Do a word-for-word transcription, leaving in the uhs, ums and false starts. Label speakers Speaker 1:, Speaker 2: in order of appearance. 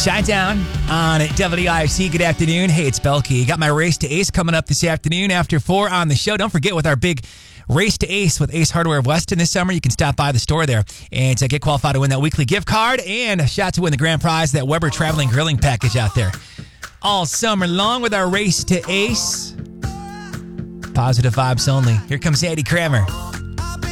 Speaker 1: Chi-Town on W I F C. Good afternoon. Hey, it's Belkey. Got my Race to Ace coming up this afternoon after four on the show. Don't forget, with our big Race to Ace with Ace Hardware of Weston this summer, you can stop by the store there and uh, get qualified to win that weekly gift card and a shot to win the grand prize, that Weber Traveling Grilling Package out there. All summer long with our Race to Ace. Positive vibes only. Here comes Andy Kramer.